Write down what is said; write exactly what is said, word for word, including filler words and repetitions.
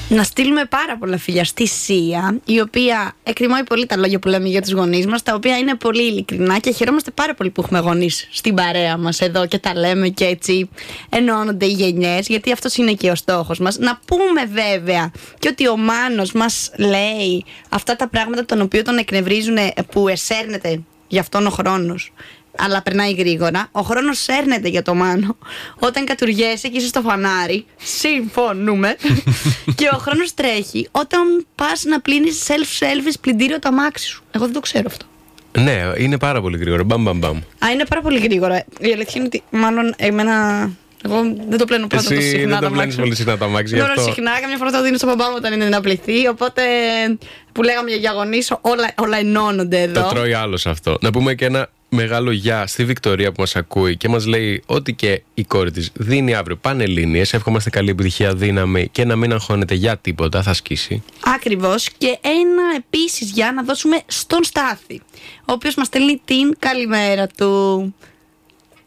Να στείλουμε πάρα πολλά φιλιά στη Σία, η οποία εκτιμάει πολύ τα λόγια που λέμε για τους γονείς μας, τα οποία είναι πολύ ειλικρινά και χαιρόμαστε πάρα πολύ που έχουμε γονείς στην παρέα μας εδώ και τα λέμε και έτσι ενώνονται οι γενιές, γιατί αυτός είναι και ο στόχος μας. Να πούμε βέβαια και ότι ο Μάνος μας λέει αυτά τα πράγματα των οποίων τον εκνευρίζουν, που εσέρνεται γι' αυτόν ο χρόνος, αλλά περνάει γρήγορα. Ο χρόνος σέρνεται για το Μάνο όταν κατουργέσαι και είσαι στο φανάρι. Συμφωνούμε. Και ο χρόνος τρέχει όταν πας να πλύνεις self-service πλυντήριο το αμάξι σου. Εγώ δεν το ξέρω αυτό. Ναι, είναι πάρα πολύ γρήγορα. Μπαμ, μπαμ, μπαμ. Α, είναι πάρα πολύ γρήγορα. Η αλήθεια είναι ότι μάλλον εμένα. Εγώ δεν το πλένω πρώτα το συχνά. Δεν το πλένεις πολύ συχνά το αμάξι. Δεν το συχνά, καμιά φορά το δίνω στον παπά μου όταν είναι να πληθεί. Οπότε που λέγαμε για γονείς, όλα, όλα ενώνονται εδώ. Το τρώει άλλος αυτό. Να πούμε και ένα μεγάλο γεια στη Βικτωρία που μας ακούει και μας λέει ότι και η κόρη της δίνει αύριο Πανελλήνιες. Εύχομαστε καλή επιτυχία, δύναμη και να μην αγχώνεται για τίποτα, θα σκίσει. Ακριβώς. Και ένα επίσης για να δώσουμε στον Στάθη, ο οποίος μας στέλνει την καλημέρα του.